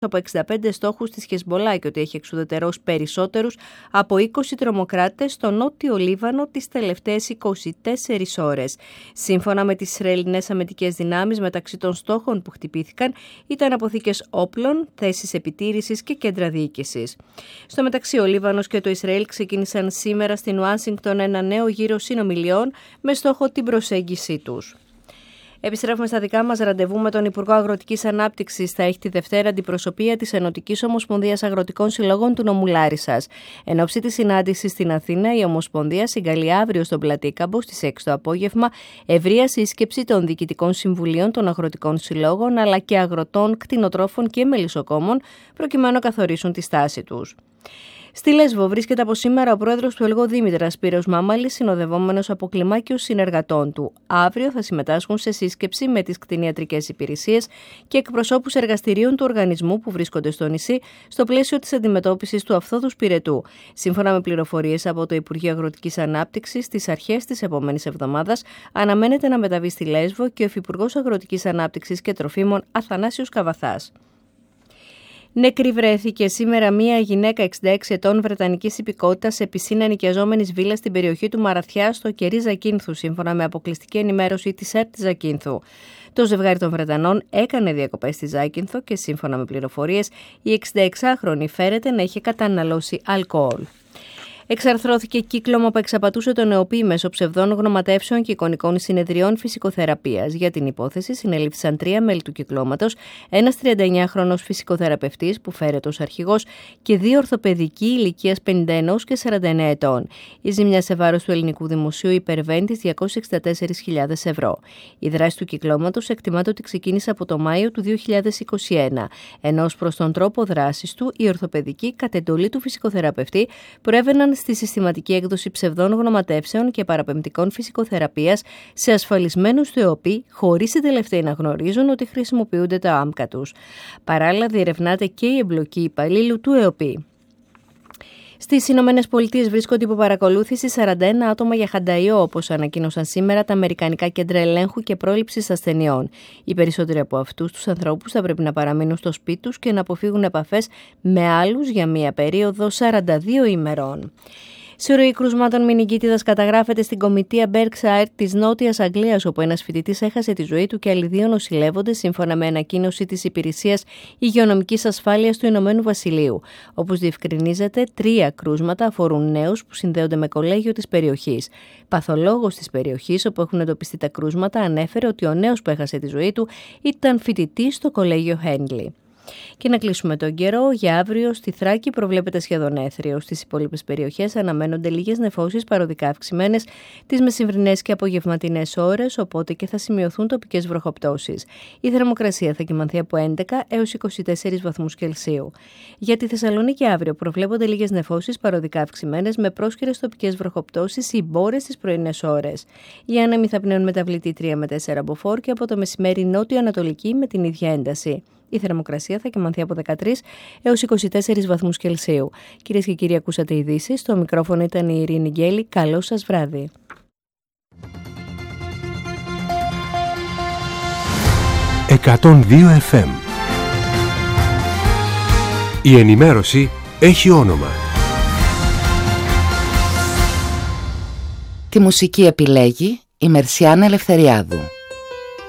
από 65 στόχους της Χεσμπολά και ότι έχει εξουδετερώσει περισσότερους από 20 τρομοκράτες στο νότιο Λίβανο τις τελευταίες 24 ώρες. Σύμφωνα με τις Ισραηλινές αμυντικές δυνάμεις, μεταξύ των στόχων που χτυπήθηκαν ήταν αποθήκες όπλων, θέσεις επιτήρησης και κέντρα διοίκησης. Στο μεταξύ, ο Λίβανος και το Ισραήλ ξεκίνησαν σήμερα στην Ουάσιγκτον ένα νέο γύρο συνομιλιών με στόχο την προσέγγιση τους. Επιστρέφουμε στα δικά μας ραντεβού με τον Υπουργό Αγροτικής Ανάπτυξης. Θα έχει τη Δευτέρα αντιπροσωπεία της Ενωτικής Ομοσπονδίας Αγροτικών Συλλόγων του νομού Λάρισσας. Εν ώψη της συνάντησης στην Αθήνα, η Ομοσπονδία συγκαλεί αύριο στον Πλατήκαμπο στις 6 το απόγευμα ευρεία σύσκεψη των διοικητικών συμβουλίων των αγροτικών συλλόγων αλλά και αγροτών, κτηνοτρόφων και μελισσοκόμων, προκειμένου να καθορίσουν τη στάση τους. Στη Λέσβο βρίσκεται από σήμερα ο πρόεδρος του ΕΛΓΟ Δήμητρας, Σπύρος Μάμαλης, συνοδευόμενος από κλιμάκιους συνεργατών του. Αύριο θα συμμετάσχουν σε σύσκεψη με τις κτηνιατρικές υπηρεσίες και εκπροσώπους εργαστηρίων του οργανισμού που βρίσκονται στο νησί, στο πλαίσιο της αντιμετώπισης του αφθόδους πυρετού. Σύμφωνα με πληροφορίες από το Υπουργείο Αγροτικής Ανάπτυξης, στις αρχές της επόμενης εβδομάδας αναμένεται να μεταβεί στη Λέσβο και ο Υφυπουργός Αγροτικής Ανάπτυξης και Τροφίμων Αθανάσιος Καβαθάς. Νεκρή βρέθηκε σήμερα μία γυναίκα 66 ετών βρετανικής υπηκότητας σε πισίνα ενοικιαζόμενης βίλας στην περιοχή του Μαραθιά στο κερί Ζακίνθου, σύμφωνα με αποκλειστική ενημέρωση της ΕΡΤ Ζακίνθου. Το ζευγάρι των Βρετανών έκανε διακοπές στη Ζάκυνθο και σύμφωνα με πληροφορίες η 66χρονη φέρεται να είχε καταναλώσει αλκοόλ. Εξαρθρώθηκε κύκλωμα που εξαπατούσε τον ΕΟΠΗ μέσω ψευδών γνωματεύσεων και εικονικών συνεδριών φυσικοθεραπείας. Για την υπόθεση συνελήφθησαν 3 μέλη του κυκλώματος, ένας 39χρονος φυσικοθεραπευτής που φέρεται ως αρχηγός και 2 ορθοπαιδικοί ηλικίας 51 και 49 ετών. Η ζημιά σε βάρος του ελληνικού δημοσίου υπερβαίνει τις 264.000 ευρώ. Η δράση του κυκλώματος εκτιμάται ότι ξεκίνησε από το Μάιο του 2021, ενώ ως προς τον τρόπο δράσης του οι ορθοπαιδικοί κατ' εντολή του φυσικοθεραπευτή προέβαιναν στη συστηματική έκδοση ψευδών γνωματεύσεων και παραπεμπτικών φυσικοθεραπείας σε ασφαλισμένους του ΕΟΠΗ, χωρίς οι τελευταίοι να γνωρίζουν ότι χρησιμοποιούνται τα άμκα τους. Παράλληλα, διερευνάται και η εμπλοκή υπαλλήλου του ΕΟΠΗ. Στις Ηνωμένες Πολιτείες βρίσκονται υπό παρακολούθηση 41 άτομα για χανταϊό, όπως ανακοίνωσαν σήμερα τα Αμερικανικά Κέντρα Ελέγχου και Πρόληψης Ασθενειών. Οι περισσότεροι από αυτούς τους ανθρώπους θα πρέπει να παραμείνουν στο σπίτι τους και να αποφύγουν επαφές με άλλους για μία περίοδο 42 ημερών. Συρροή κρουσμάτων μηνυγκίτιδας καταγράφεται στην κομιτεία Berkshire της Νότιας Αγγλίας, όπου ένας φοιτητής έχασε τη ζωή του και άλλοι 2 νοσηλεύονται, σύμφωνα με ανακοίνωση της Υπηρεσίας Υγειονομικής Ασφάλειας του Ηνωμένου Βασιλείου. Όπως διευκρινίζεται, 3 κρούσματα αφορούν νέους που συνδέονται με κολέγιο της περιοχής. Παθολόγος της περιοχής, όπου έχουν εντοπιστεί τα κρούσματα, ανέφερε ότι ο νέος που έχασε τη ζωή του ήταν φοιτητής στο κολέγιο Χένλι. Και να κλείσουμε τον καιρό. Για αύριο στη Θράκη προβλέπεται σχεδόν έθριο. Στις υπόλοιπες περιοχές αναμένονται λίγες νεφώσεις παροδικά αυξημένες τις μεσημβρινές και απογευματινές ώρες, οπότε και θα σημειωθούν τοπικές βροχοπτώσεις. Η θερμοκρασία θα κυμανθεί από 11 έως 24 βαθμούς Κελσίου. Για τη Θεσσαλονίκη αύριο προβλέπονται λίγες νεφώσεις παροδικά αυξημένες με πρόσχερες τοπικές βροχοπτώσεις ή μπόρες στις πρωινές ώρες. Οι άνεμοι θα πνέουν μεταβλητή 3 με 4 μποφόρ και από το μεσημέρι νότιο-ανατολική με την ίδια ένταση. Η θερμοκρασία θα κυμανθεί από 13 έως 24 βαθμούς Κελσίου. Κυρίες και κύριοι, ακούσατε ειδήσεις. Στο μικρόφωνο ήταν η Ειρήνη Γκέλη. Καλό σας βράδυ. 102 FM. Η ενημέρωση έχει όνομα. Τη μουσική επιλέγει η Μερσιάνα Ελευθεριάδου.